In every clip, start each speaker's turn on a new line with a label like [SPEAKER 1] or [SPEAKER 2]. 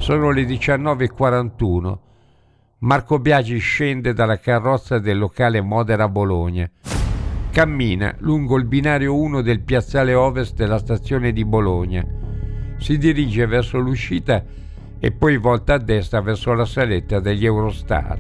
[SPEAKER 1] Sono le 19:41. Marco Biagi scende dalla carrozza del locale Modena Bologna. Cammina lungo il binario 1 del piazzale ovest della stazione di Bologna. Si dirige verso l'uscita e poi volta a destra verso la saletta degli Eurostar.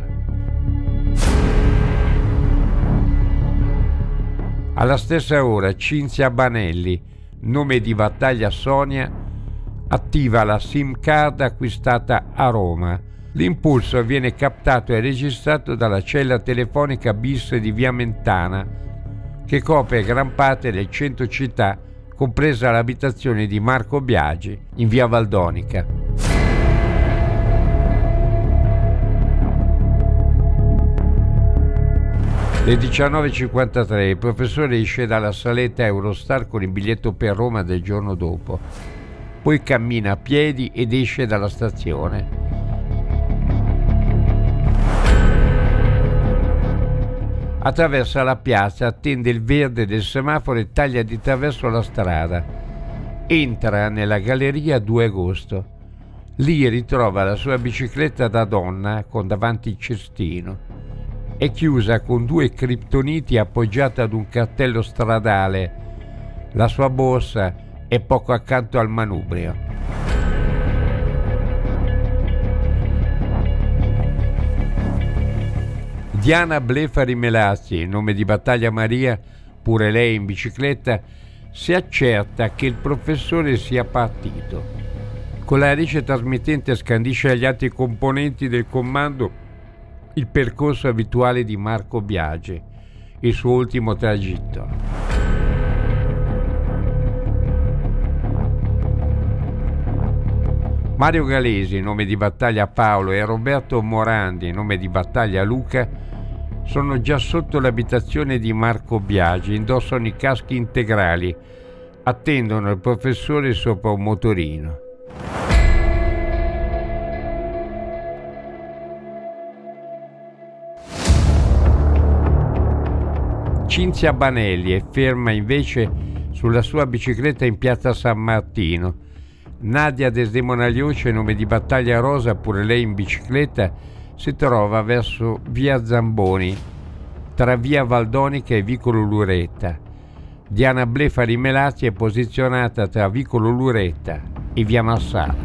[SPEAKER 1] Alla stessa ora Cinzia Banelli, nome di battaglia Sonia, attiva la SIM card acquistata a Roma. L'impulso viene captato e registrato dalla cella telefonica bis di via Mentana, che copre gran parte del centro città, compresa l'abitazione di Marco Biagi in via Valdonica. Le 19:53 il professore esce dalla saletta Eurostar con il biglietto per Roma del giorno dopo. Poi cammina a piedi ed esce dalla stazione. Attraversa la piazza, attende il verde del semaforo e taglia di traverso la strada. Entra nella galleria 2 agosto. Lì ritrova la sua bicicletta da donna con davanti il cestino. È chiusa con 2 criptoniti appoggiata ad un cartello stradale. La sua borsa è poco accanto al manubrio. Diana Blefari Melazzi, nome di battaglia Maria, pure lei in bicicletta, si accerta che il professore sia partito. Con la riccia trasmittente scandisce agli altri componenti del comando il percorso abituale di Marco Biagi, il suo ultimo tragitto. Mario Galesi, nome di battaglia Paolo, e Roberto Morandi, nome di battaglia Luca, sono già sotto l'abitazione di Marco Biagi, indossano i caschi integrali, attendono il professore sopra un motorino. Cinzia Banelli è ferma invece sulla sua bicicletta in piazza San Martino. Nadia Desdemona Lioce, nome di battaglia Rosa, pure lei in bicicletta, si trova verso via Zamboni, tra via Valdonica e vicolo Luretta. Diana Blefari Melazzi è posizionata tra vicolo Luretta e via Marsala.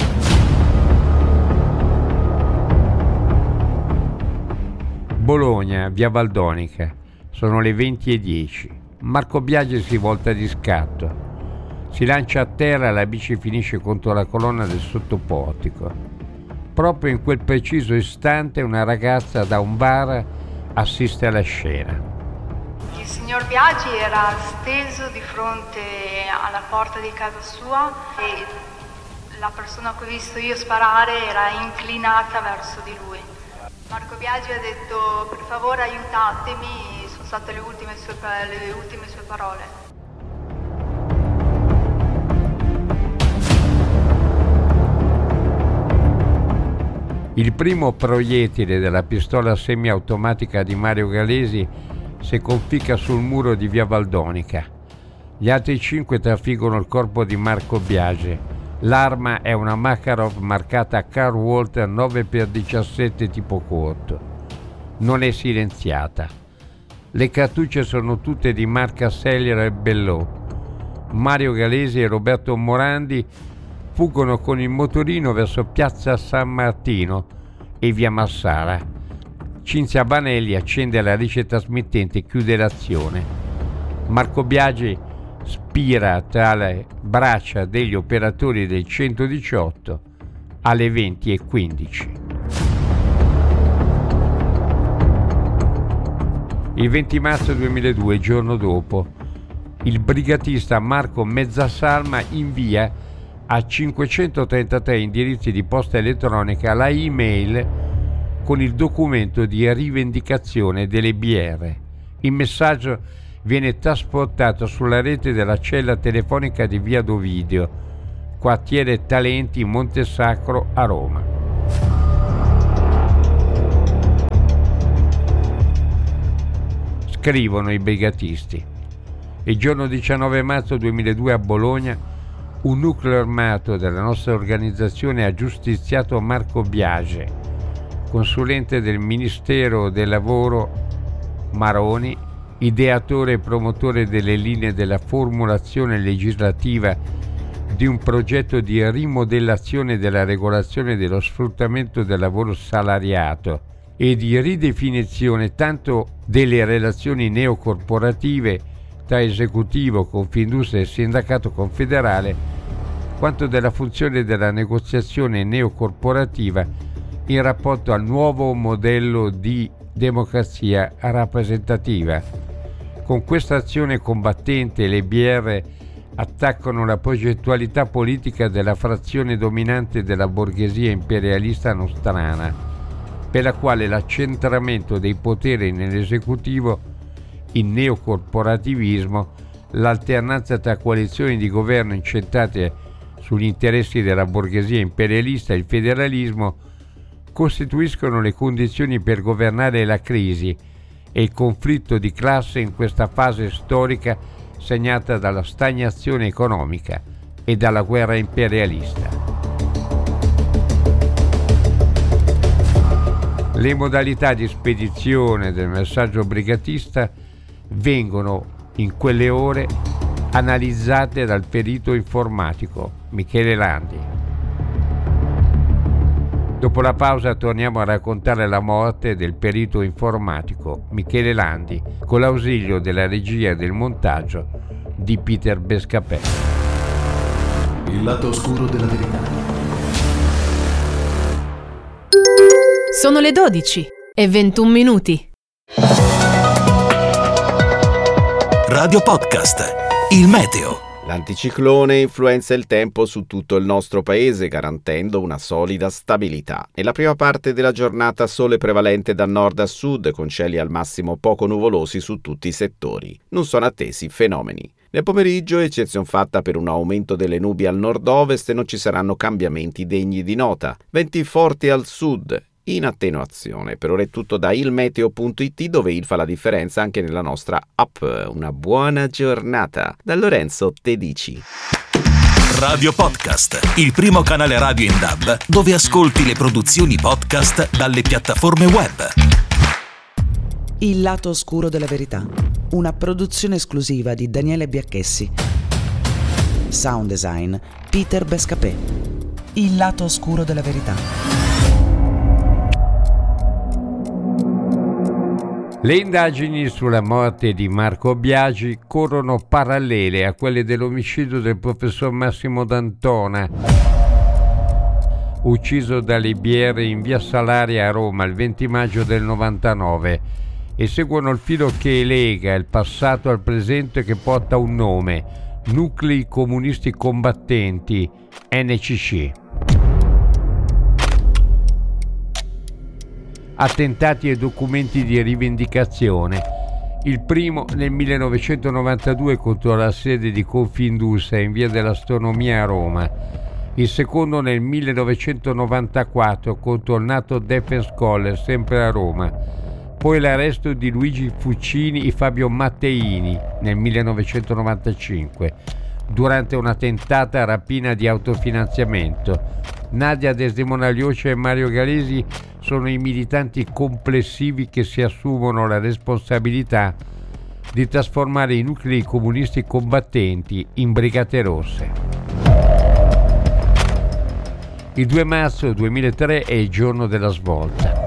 [SPEAKER 1] Bologna, via Valdonica. Sono le 20:10. Marco Biagi si volta di scatto. Si lancia a terra e la bici finisce contro la colonna del sottoportico. Proprio in quel preciso istante una ragazza da un bar assiste alla scena.
[SPEAKER 2] Il signor Biagi era steso di fronte alla porta di casa sua e la persona che ho visto io sparare era inclinata verso di lui. Marco Biagi ha detto: per favore aiutatemi, sono state le ultime sue parole.
[SPEAKER 1] Il primo proiettile della pistola semiautomatica di Mario Galesi si conficca sul muro di via Valdonica. Gli altri 5 trafiggono il corpo di Marco Biagi. L'arma è una Makarov marcata Carl Walter 9x17 tipo corto. Non è silenziata. Le cartucce sono tutte di marca Sellier e Bellot. Mario Galesi e Roberto Morandi fuggono con il motorino verso piazza San Martino e via Marsala. Cinzia Banelli accende la riccia trasmittente e chiude l'azione. Marco Biagi spira tra le braccia degli operatori del 118 alle 20:15. Il 20 marzo 2002, giorno dopo, il brigatista Marco Mezzasalma invia a 533 indirizzi di posta elettronica la email con il documento di rivendicazione delle BR. Il messaggio viene trasportato sulla rete della cella telefonica di via Dovidio, quartiere Talenti, Montesacro a Roma. Scrivono i brigatisti. Il giorno 19 marzo 2002 a Bologna un nucleo armato della nostra organizzazione ha giustiziato Marco Biagi, consulente del Ministero del Lavoro Maroni, ideatore e promotore delle linee della formulazione legislativa di un progetto di rimodellazione della regolazione dello sfruttamento del lavoro salariato e di ridefinizione tanto delle relazioni neocorporative tra esecutivo, Confindustria e sindacato confederale, quanto della funzione della negoziazione neocorporativa in rapporto al nuovo modello di democrazia rappresentativa. Con questa azione combattente le BR attaccano la progettualità politica della frazione dominante della borghesia imperialista nostrana, per la quale l'accentramento dei poteri nell'esecutivo, il neocorporativismo, l'alternanza tra coalizioni di governo incentrate sugli interessi della borghesia imperialista e il federalismo costituiscono le condizioni per governare la crisi e il conflitto di classe in questa fase storica segnata dalla stagnazione economica e dalla guerra imperialista. Le modalità di spedizione del messaggio brigatista vengono in quelle ore analizzate dal perito informatico Michele Landi. Dopo la pausa torniamo a raccontare la morte del perito informatico Michele Landi con l'ausilio della regia e del montaggio di Peter Bescapè.
[SPEAKER 3] Il lato oscuro della verità.
[SPEAKER 4] Sono le 12:21.
[SPEAKER 3] Radio Podcast. Il meteo.
[SPEAKER 5] L'anticiclone influenza il tempo su tutto il nostro paese, garantendo una solida stabilità. Nella prima parte della giornata sole prevalente da nord a sud, con cieli al massimo poco nuvolosi su tutti i settori. Non sono attesi fenomeni. Nel pomeriggio, eccezion fatta per un aumento delle nubi al nord-ovest, non ci saranno cambiamenti degni di nota. Venti forti al sud, in attenuazione. Per ora è tutto da ilmeteo.it, dove il fa la differenza anche nella nostra app. Una buona giornata da Lorenzo Tedici.
[SPEAKER 3] Radio Podcast, il primo canale radio in DAB dove ascolti le produzioni podcast dalle piattaforme web.
[SPEAKER 6] Il lato oscuro della verità, una produzione esclusiva di Daniele Biacchessi. Sound design Peter Bescapè. Il lato oscuro della verità.
[SPEAKER 1] Le indagini sulla morte di Marco Biagi corrono parallele a quelle dell'omicidio del professor Massimo D'Antona, ucciso dalle BR in via Salaria a Roma il 20 maggio del 99, e seguono il filo che lega il passato al presente, che porta un nome: Nuclei Comunisti Combattenti, NCC. Attentati e documenti di rivendicazione. Il primo nel 1992 contro la sede di Confindustria in via dell'Astronomia a Roma. Il secondo nel 1994 contro il NATO Defense College, sempre a Roma. Poi l'arresto di Luigi Fuccini e Fabio Matteini nel 1995 durante una tentata rapina di autofinanziamento. Nadia Desdemona Liocia e Mario Galesi sono i militanti complessivi che si assumono la responsabilità di trasformare i nuclei comunisti combattenti in brigate rosse. Il 2 marzo 2003 è il giorno della svolta.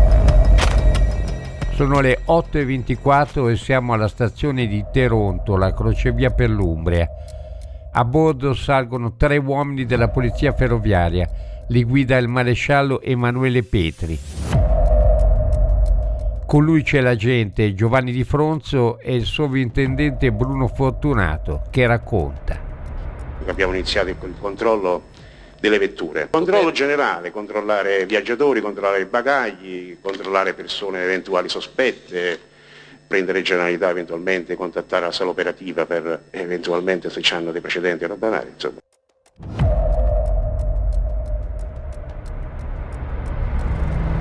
[SPEAKER 1] Sono le 8:24 e siamo alla stazione di Teronto, la crocevia per l'Umbria. A bordo salgono 3 uomini della polizia ferroviaria. Li guida il maresciallo Emanuele Petri. Con lui c'è l'agente Giovanni Di Fronzo e il sovrintendente Bruno Fortunato, che racconta.
[SPEAKER 7] Abbiamo iniziato il controllo delle vetture. Controllo generale, controllare viaggiatori, controllare bagagli, controllare persone eventuali sospette, prendere generalità eventualmente, contattare la sala operativa per eventualmente se hanno dei precedenti a allontanare, insomma.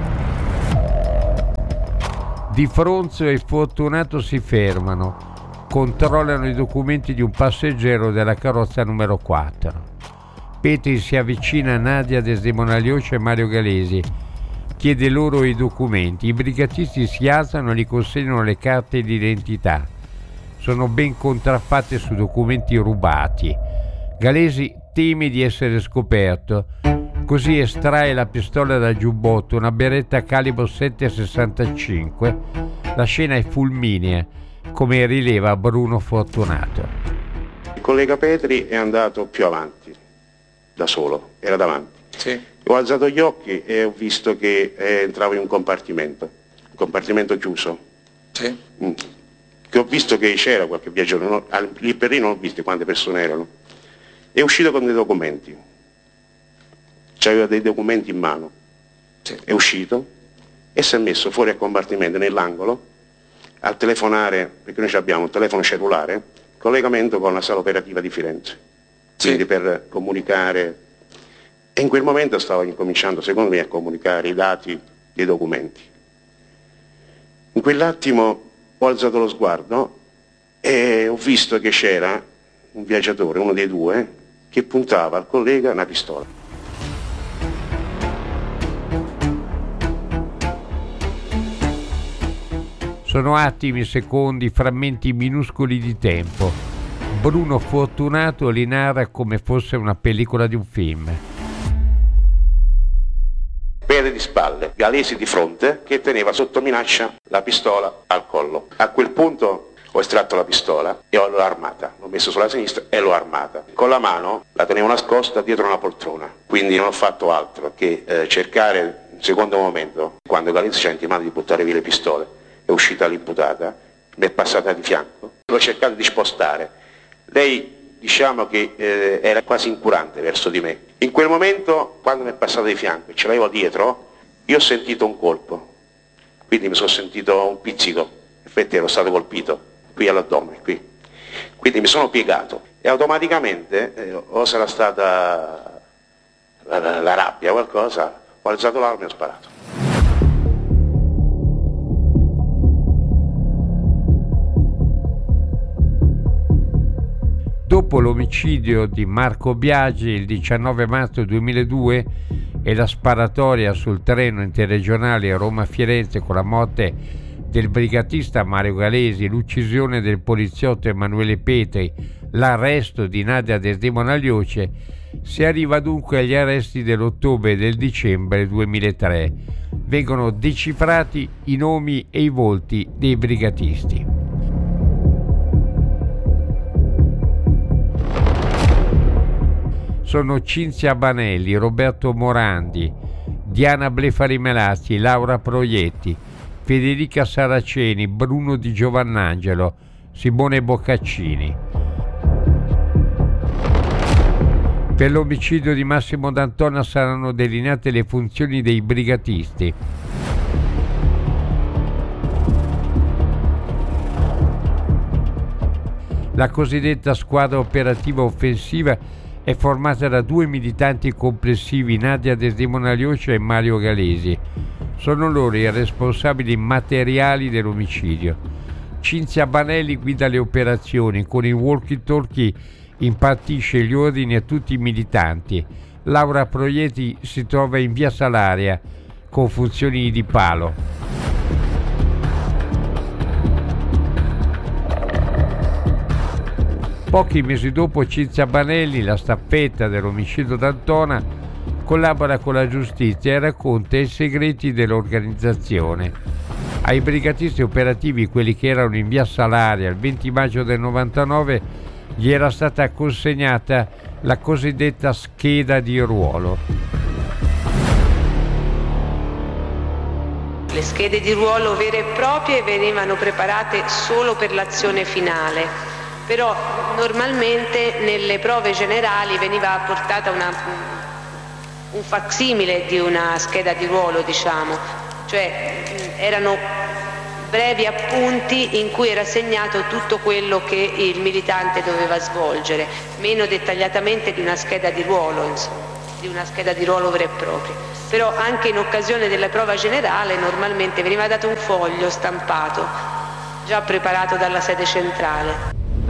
[SPEAKER 7] Di Fronzo e Fortunato si fermano,
[SPEAKER 1] controllano i documenti di un passeggero della carrozza numero 4. Petri si avvicina a Nadia Desdemonalioce e Mario Galesi, chiede loro i documenti. I brigatisti si alzano e gli consegnano le carte d'identità. Sono ben contraffatte su documenti rubati. Galesi teme di essere scoperto, così estrae la pistola dal giubbotto, una beretta calibro 7,65. La scena è fulminea, come rileva Bruno Fortunato.
[SPEAKER 7] Il collega Petri è andato più avanti, da solo, era davanti.
[SPEAKER 8] Sì.
[SPEAKER 7] Ho alzato gli occhi e ho visto che entravo in un compartimento chiuso.
[SPEAKER 8] Sì.
[SPEAKER 7] Che ho visto che c'era qualche viaggiatore, no? Lì per lì non ho visto quante persone erano. È uscito con dei documenti, c'aveva dei documenti in mano.
[SPEAKER 8] Sì.
[SPEAKER 7] È uscito e si è messo fuori al compartimento, nell'angolo, a telefonare, perché noi abbiamo un telefono cellulare, collegamento con la sala operativa di Firenze, quindi
[SPEAKER 8] sì,
[SPEAKER 7] per comunicare. E in quel momento stavo incominciando, secondo me, a comunicare i dati dei documenti. In quell'attimo ho alzato lo sguardo e ho visto che c'era un viaggiatore, uno dei due, che puntava al collega una pistola.
[SPEAKER 1] Sono attimi, secondi, frammenti minuscoli di tempo. Bruno Fortunato li narra come fosse una pellicola di un film.
[SPEAKER 7] Petri di spalle, Galesi di fronte, che teneva sotto minaccia la pistola al collo. A quel punto ho estratto la pistola e l'ho armata, l'ho messa sulla sinistra e l'ho armata. Con la mano la tenevo nascosta dietro una poltrona, quindi non ho fatto altro che cercare un secondo momento, quando Galesi ci ha intimato di buttare via le pistole. È uscita l'imputata, mi è passata di fianco, l'ho cercato di spostare. Lei, diciamo che era quasi incurante verso di me. In quel momento, quando mi è passata di fianco e ce l'avevo dietro, io ho sentito un colpo, quindi mi sono sentito un pizzico, in effetti ero stato colpito qui all'addome, qui. Quindi mi sono piegato e automaticamente, o sarà stata la rabbia o qualcosa, ho alzato l'arma e ho sparato.
[SPEAKER 1] Dopo l'omicidio di Marco Biagi il 19 marzo 2002 e la sparatoria sul treno interregionale Roma-Firenze con la morte del brigatista Mario Galesi, l'uccisione del poliziotto Emanuele Petri, l'arresto di Nadia Desdemonalioce, si arriva dunque agli arresti dell'ottobre e del dicembre 2003. Vengono decifrati i nomi e i volti dei brigatisti. Sono Cinzia Banelli, Roberto Morandi, Diana Blefari-Melazzi, Laura Proietti, Federica Saraceni, Bruno Di Giovannangelo, Simone Boccaccini. Per l'omicidio di Massimo D'Antona saranno delineate le funzioni dei brigatisti. La cosiddetta squadra operativa offensiva è formata da 2 militanti complessivi, Nadia Desdemonalioce e Mario Galesi. Sono loro i responsabili materiali dell'omicidio. Cinzia Banelli guida le operazioni, con il walkie-talkie impartisce gli ordini a tutti i militanti. Laura Proietti si trova in via Salaria con funzioni di palo. Pochi mesi dopo Cinzia Banelli, la staffetta dell'omicidio d'Antona, collabora con la giustizia e racconta i segreti dell'organizzazione. Ai brigatisti operativi, quelli che erano in via Salaria il 20 maggio del 99, gli era stata consegnata la cosiddetta scheda di ruolo.
[SPEAKER 9] Le schede di ruolo vere e proprie venivano preparate solo per l'azione finale. Però normalmente nelle prove generali veniva apportata un facsimile di una scheda di ruolo, diciamo, cioè erano brevi appunti in cui era segnato tutto quello che il militante doveva svolgere, meno dettagliatamente di una scheda di ruolo, insomma, di una scheda di ruolo vera e propria. Però anche in occasione della prova generale normalmente veniva dato un foglio stampato già preparato dalla sede centrale.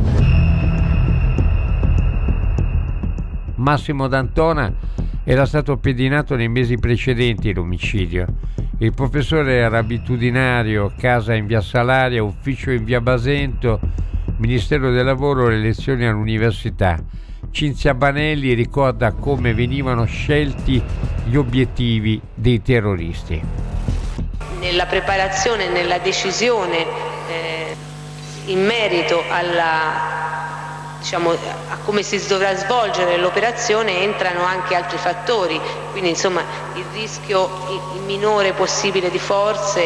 [SPEAKER 1] Massimo D'Antona era stato pedinato nei mesi precedenti l'omicidio. Il professore era abitudinario, casa in via Salaria, ufficio in via Basento, Ministero del Lavoro e le lezioni all'università. Cinzia Banelli ricorda come venivano scelti gli obiettivi dei terroristi.
[SPEAKER 9] Nella preparazione e nella decisione in merito a come si dovrà svolgere l'operazione entrano anche altri fattori, quindi insomma il rischio il minore possibile di forze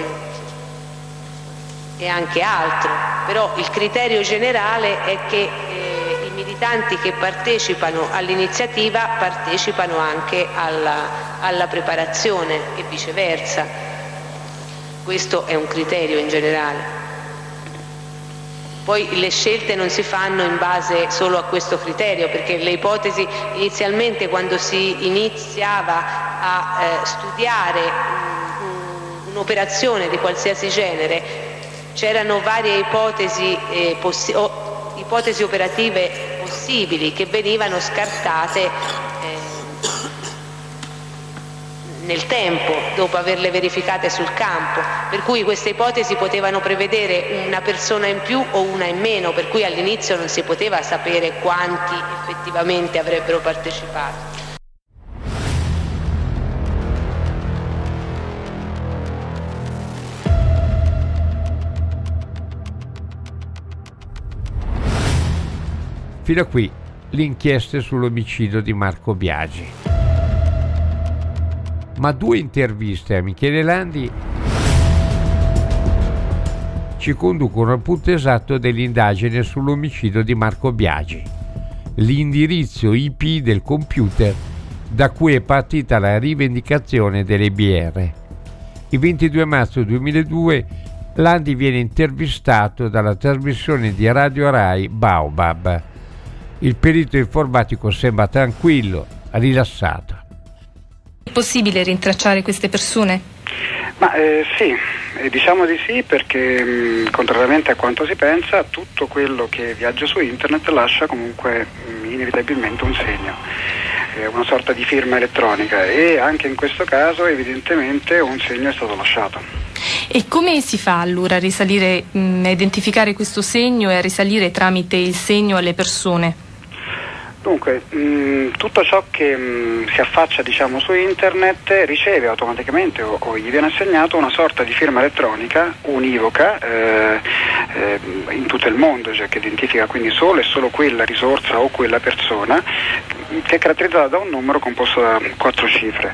[SPEAKER 9] e anche altro, però il criterio generale è che i militanti che partecipano all'iniziativa partecipano anche alla preparazione e viceversa. Questo è un criterio in generale. Poi le scelte non si fanno in base solo a questo criterio, perché le ipotesi inizialmente, quando si iniziava a studiare un'operazione di qualsiasi genere, c'erano varie ipotesi operative possibili che venivano scartate nel tempo, dopo averle verificate sul campo, per cui queste ipotesi potevano prevedere una persona in più o una in meno, per cui all'inizio non si poteva sapere quanti effettivamente avrebbero partecipato.
[SPEAKER 1] Fino a qui l'inchiesta sull'omicidio di Marco Biagi. Ma 2 interviste a Michele Landi ci conducono al punto esatto dell'indagine sull'omicidio di Marco Biagi, l'indirizzo IP del computer da cui è partita la rivendicazione delle BR. Il 22 marzo 2002 Landi viene intervistato dalla trasmissione di Radio Rai Baobab. Il perito informatico sembra tranquillo, rilassato.
[SPEAKER 8] È possibile rintracciare queste persone?
[SPEAKER 10] Ma sì, diciamo di sì, perché contrariamente a quanto si pensa, tutto quello che viaggia su internet lascia comunque inevitabilmente un segno, una sorta di firma elettronica, e anche in questo caso evidentemente un segno è stato lasciato.
[SPEAKER 8] E come si fa allora a risalire, a identificare questo segno e a risalire tramite il segno alle persone?
[SPEAKER 10] Dunque, tutto ciò che si affaccia su internet riceve automaticamente o gli viene assegnato una sorta di firma elettronica univoca in tutto il mondo, cioè che identifica quindi solo e solo quella risorsa o quella persona, che è caratterizzata da un numero composto da 4 cifre.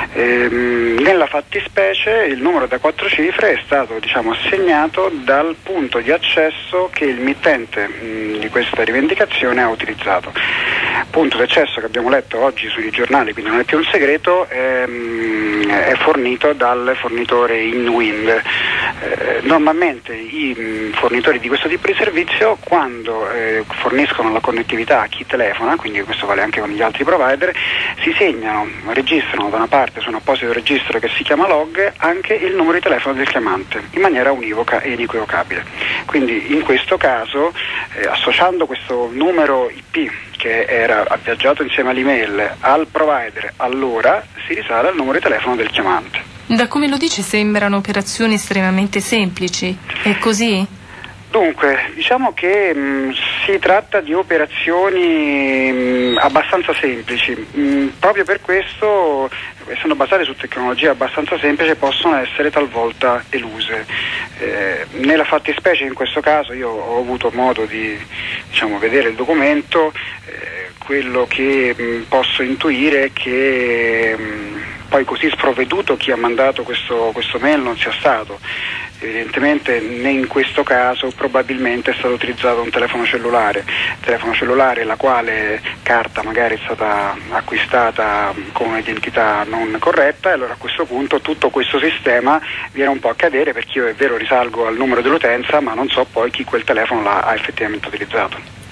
[SPEAKER 10] Nella fattispecie il numero da 4 cifre è stato assegnato dal punto di accesso che il mittente di questa rivendicazione ha utilizzato. Punto di accesso che abbiamo letto oggi sui giornali, quindi non è più un segreto, è fornito dal fornitore InWind. Normalmente i fornitori di questo tipo di servizio, quando forniscono la connettività a chi telefona, quindi questo vale anche con gli altri provider, si segnano, registrano da una parte su un apposito registro che si chiama log anche il numero di telefono del chiamante in maniera univoca e inequivocabile. Quindi in questo caso, associando questo numero IP che era viaggiato insieme all'email al provider, allora si risale al numero di telefono del chiamante.
[SPEAKER 8] Da come lo dice sembrano operazioni estremamente semplici, è così?
[SPEAKER 10] Dunque, diciamo che si tratta di operazioni abbastanza semplici, proprio per questo, essendo basate su tecnologie abbastanza semplici, possono essere talvolta eluse. Nella fattispecie, in questo caso, io ho avuto modo di vedere il documento, quello che posso intuire è che poi così sprovveduto chi ha mandato questo mail non sia stato. Evidentemente né in questo caso probabilmente è stato utilizzato un telefono cellulare la quale carta magari è stata acquistata con un'identità non corretta, e allora a questo punto tutto questo sistema viene un po' a cadere, perché io è vero risalgo al numero dell'utenza ma non so poi chi quel telefono ha effettivamente utilizzato.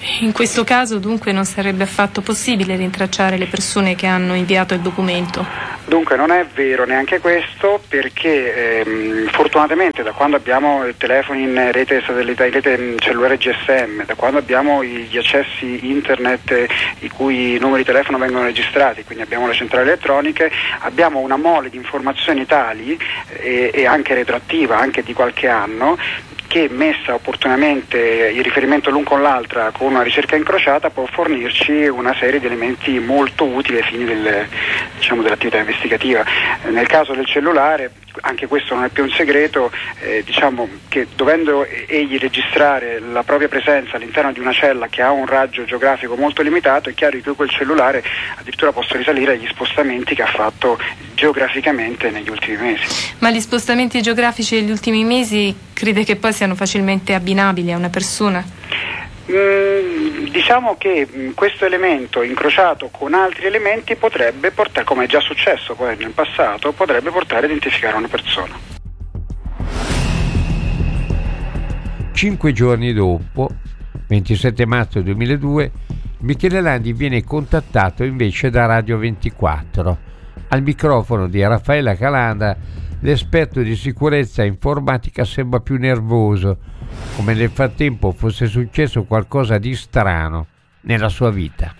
[SPEAKER 8] In questo caso dunque non sarebbe affatto possibile rintracciare le persone che hanno inviato il documento?
[SPEAKER 10] Dunque non è vero neanche questo, perché fortunatamente da quando abbiamo i telefoni in rete satellitare, in rete cellulare GSM, da quando abbiamo gli accessi internet i cui numeri di telefono vengono registrati, quindi abbiamo le centrali elettroniche, abbiamo una mole di informazioni tali e anche retroattiva, anche di qualche anno, che messa opportunamente in riferimento l'un con l'altra con una ricerca incrociata può fornirci una serie di elementi molto utili ai fini dell'attività investigativa. Nel caso del cellulare, anche questo non è più un segreto, diciamo che dovendo egli registrare la propria presenza all'interno di una cella che ha un raggio geografico molto limitato, è chiaro che quel cellulare addirittura possa risalire agli spostamenti che ha fatto geograficamente negli ultimi mesi.
[SPEAKER 8] Ma gli spostamenti geografici degli ultimi mesi crede che poi siano facilmente abbinabili a una persona?
[SPEAKER 10] Diciamo che questo elemento incrociato con altri elementi potrebbe portare, come è già successo poi nel passato, potrebbe portare a identificare una persona.
[SPEAKER 1] 5 giorni dopo, 27 marzo 2002, Michele Landi viene contattato invece da Radio 24. Al microfono di Raffaella Calanda, l'esperto di sicurezza informatica sembra più nervoso, come nel frattempo fosse successo qualcosa di strano nella sua vita.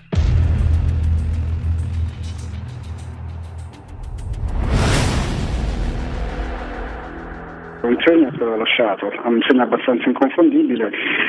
[SPEAKER 10] Un segno è stato lasciato, un segno abbastanza inconfondibile,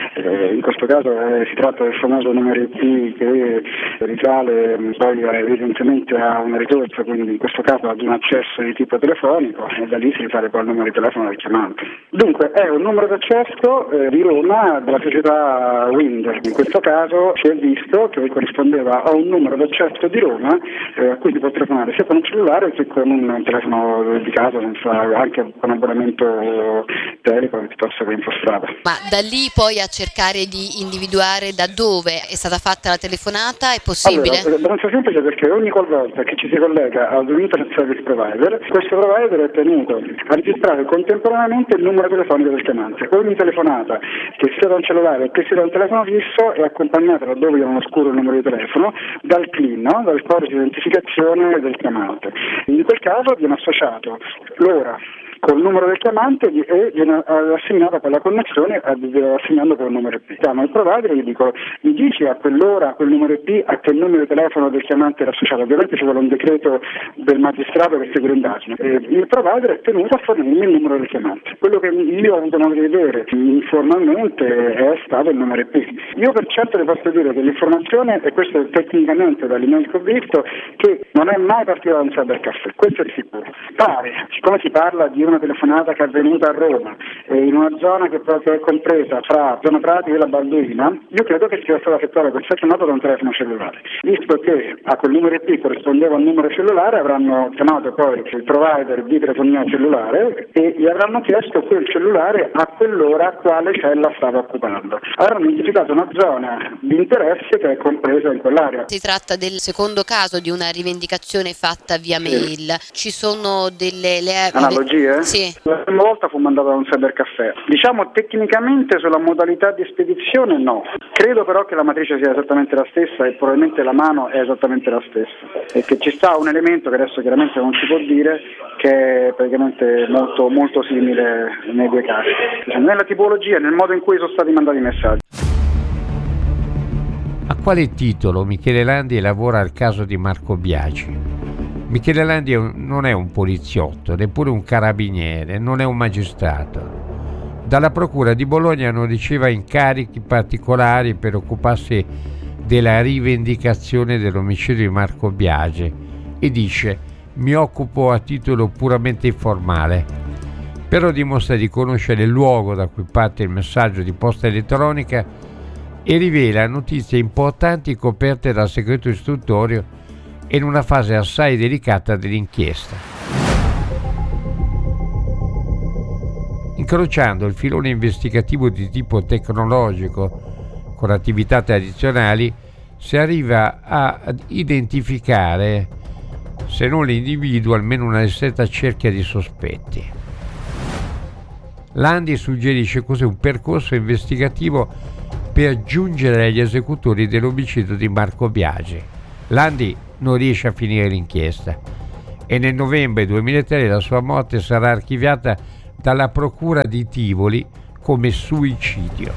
[SPEAKER 10] in questo caso si tratta del famoso numero IP che risale poi evidentemente a una risorsa, quindi in questo caso ad un accesso di tipo telefonico, e da lì si risale poi al numero di telefono del chiamante. Dunque è un numero d'accesso di Roma della società Wind, in questo caso si è visto che corrispondeva a un numero d'accesso di Roma a cui si può telefonare sia con un cellulare che con un telefono di casa, anche con abbonamento Telecom piuttosto che Infostrada.
[SPEAKER 11] Ma da lì poi a cercare di individuare da dove è stata fatta la telefonata è possibile?
[SPEAKER 10] Allora, è abbastanza semplice, perché ogni qualvolta che ci si collega ad un internet service provider, questo provider è tenuto a registrare contemporaneamente il numero telefonico del chiamante. Ogni telefonata, che sia da un cellulare che sia da un telefono fisso, è accompagnata, laddove è oscuro il numero di telefono, dal CLIN, no? Dal codice di identificazione del chiamante. In quel caso viene associato l'ora col numero del chiamante e viene assegnata per la connessione assegnando quel numero IP. Chiamo il provider e gli dico: mi dici a quell'ora, a quel numero IP, a che numero di telefono del chiamante era associato. Ovviamente ci vuole un decreto del magistrato che segue l'indagine. Il provider è tenuto a fornirmi il numero del chiamante. Quello che io ho avuto modo di vedere informalmente è stato il numero IP. Io per certo le posso dire che l'informazione, e questo è tecnicamente dall'email che ho visto, che non è mai partita da un cybercaffè, questo è sicuro. Pare, siccome si parla di una telefonata che è avvenuta a Roma in una zona che proprio è compresa fra zona Prati e la Balduina, io credo che sia stata effettuata questa chiamata da un telefono cellulare. Visto che a quel numero IP corrispondeva un numero cellulare, avranno chiamato poi il provider di telefonia cellulare e gli avranno chiesto quel cellulare a quell'ora quale cella stava occupando. Avranno identificato una zona di interesse che è compresa in quell'area.
[SPEAKER 11] Si tratta del secondo caso di una rivendicazione fatta via mail. Ci sono delle
[SPEAKER 10] analogie?
[SPEAKER 11] Sì.
[SPEAKER 10] La prima volta fu mandata da un cybercaffè. Diciamo tecnicamente sulla modalità di spedizione no. Credo però che la matrice sia esattamente la stessa e probabilmente la mano è esattamente la stessa. E che ci sta un elemento che adesso chiaramente non si può dire, che è praticamente molto, molto simile nei due casi. Nella tipologia, nel modo in cui sono stati mandati i messaggi.
[SPEAKER 1] A quale titolo Michele Landi lavora al caso di Marco Biagi? Michele Landi non è un poliziotto, neppure un carabiniere, non è un magistrato. Dalla Procura di Bologna non riceve incarichi particolari per occuparsi della rivendicazione dell'omicidio di Marco Biagi e dice: mi occupo a titolo puramente informale. Però dimostra di conoscere il luogo da cui parte il messaggio di posta elettronica e rivela notizie importanti coperte dal segreto istruttorio in una fase assai delicata dell'inchiesta. Incrociando il filone investigativo di tipo tecnologico con attività tradizionali, si arriva a identificare, se non l'individuo, almeno una ristretta cerchia di sospetti. Landi suggerisce così un percorso investigativo per giungere agli esecutori dell'omicidio di Marco Biagi. Landi non riesce a finire l'inchiesta e nel novembre 2003 la sua morte sarà archiviata dalla procura di Tivoli come suicidio.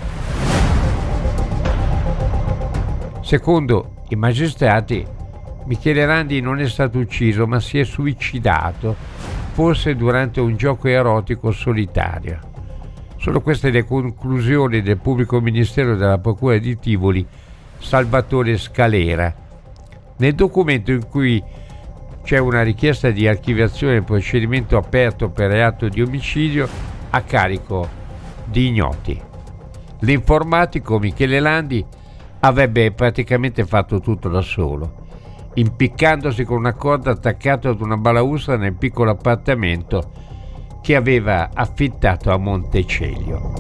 [SPEAKER 1] Secondo i magistrati, Michele Landi non è stato ucciso, ma si è suicidato, forse durante un gioco erotico solitario. Sono queste le conclusioni del pubblico ministero della procura di Tivoli, Salvatore Scalera. Nel documento in cui c'è una richiesta di archiviazione del procedimento aperto per reato di omicidio a carico di ignoti. L'informatico Michele Landi avrebbe praticamente fatto tutto da solo, impiccandosi con una corda attaccata ad una balaustra nel piccolo appartamento che aveva affittato a Montecelio.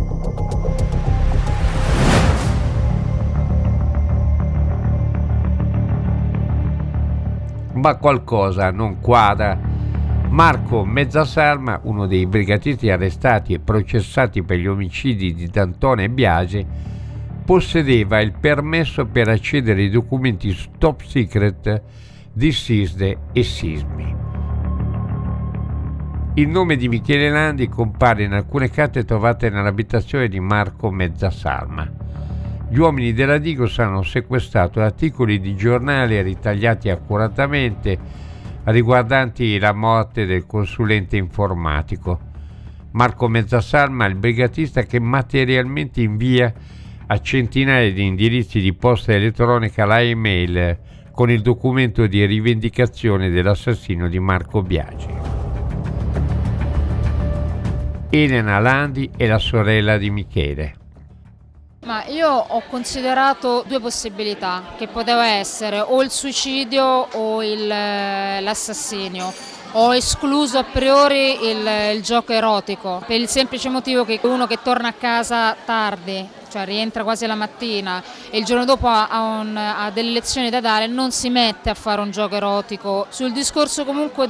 [SPEAKER 1] Ma qualcosa non quadra. Marco Mezzasalma, uno dei brigatisti arrestati e processati per gli omicidi di D'Antona e Biagi, possedeva il permesso per accedere ai documenti top secret di SISDE e SISMI. Il nome di Michele Landi compare in alcune carte trovate nell'abitazione di Marco Mezzasalma. Gli uomini della Digos hanno sequestrato articoli di giornale ritagliati accuratamente riguardanti la morte del consulente informatico. Marco Mezzasalma è il brigatista che materialmente invia a centinaia di indirizzi di posta elettronica la email con il documento di rivendicazione dell'assassino di Marco Biagi. Elena Landi è la sorella di Michele.
[SPEAKER 12] Ma io ho considerato due possibilità, che poteva essere o il suicidio o l'assassinio. Ho escluso a priori il gioco erotico, per il semplice motivo che uno che torna a casa tardi, cioè rientra quasi la mattina e il giorno dopo ha delle lezioni da dare, non si mette a fare un gioco erotico. Sul discorso comunque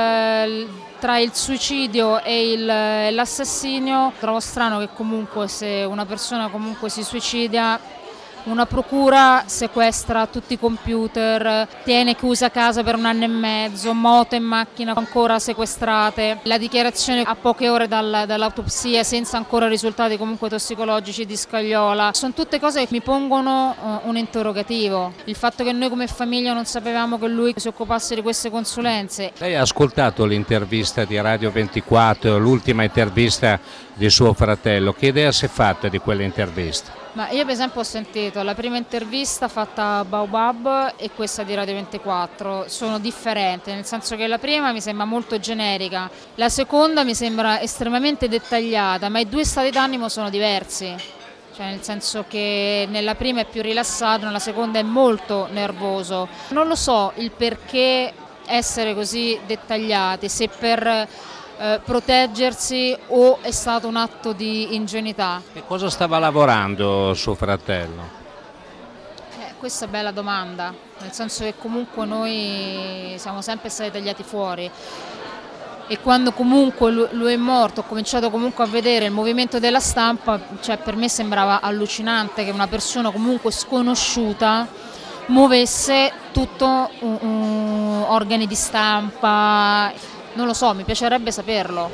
[SPEAKER 12] tra il suicidio e l'assassinio, trovo strano che comunque se una persona comunque si suicida, una procura sequestra tutti i computer, tiene chiusa casa per 1 anno e mezzo, moto e macchina ancora sequestrate, la dichiarazione a poche ore dall'autopsia senza ancora risultati comunque tossicologici di Scagliola. Sono tutte cose che mi pongono un interrogativo. Il fatto che noi come famiglia non sapevamo che lui si occupasse di queste consulenze.
[SPEAKER 13] Lei ha ascoltato l'intervista di Radio 24, l'ultima intervista di suo fratello. Che idea si è fatta di quell'intervista?
[SPEAKER 12] Ma io per esempio ho sentito la prima intervista fatta a Baobab e questa di Radio 24, sono differenti, nel senso che la prima mi sembra molto generica, la seconda mi sembra estremamente dettagliata, ma i due stati d'animo sono diversi, cioè nel senso che nella prima è più rilassato, nella seconda è molto nervoso. Non lo so il perché essere così dettagliati, se per proteggersi o è stato un atto di ingenuità.
[SPEAKER 13] Che cosa stava lavorando suo fratello?
[SPEAKER 12] Questa è bella domanda, nel senso che comunque noi siamo sempre stati tagliati fuori e quando comunque lui è morto ho cominciato comunque a vedere il movimento della stampa, cioè per me sembrava allucinante che una persona comunque sconosciuta muovesse tutto organi di stampa. Non lo so, mi piacerebbe saperlo.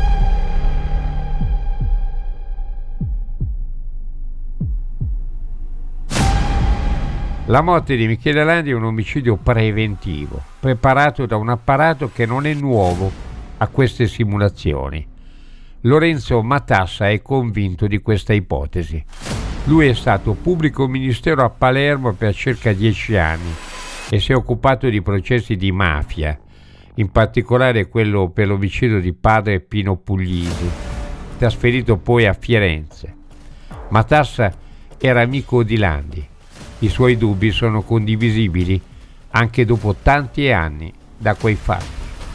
[SPEAKER 1] La morte di Michele Landi è un omicidio preventivo, preparato da un apparato che non è nuovo a queste simulazioni. Lorenzo Matassa è convinto di questa ipotesi. Lui è stato pubblico ministero a Palermo per circa 10 anni e si è occupato di processi di mafia, in particolare quello per l'omicidio di padre Pino Puglisi, trasferito poi a Firenze. Matassa era amico di Landi. I suoi dubbi sono condivisibili anche dopo tanti anni da quei fatti.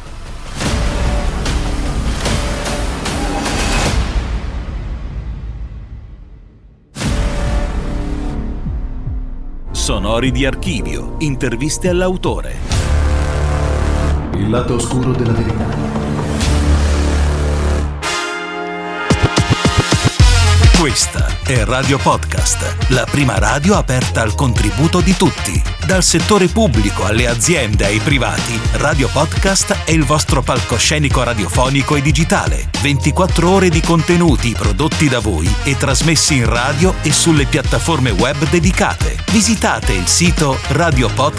[SPEAKER 3] Sonori di archivio, interviste all'autore.
[SPEAKER 14] Il lato oscuro della verità.
[SPEAKER 3] Questa è Radio Podcast, la prima radio aperta al contributo di tutti. Dal settore pubblico alle aziende ai privati, Radio Podcast è il vostro palcoscenico radiofonico e digitale. 24 ore di contenuti prodotti da voi e trasmessi in radio e sulle piattaforme web dedicate. Visitate il sito radiopodcast.it.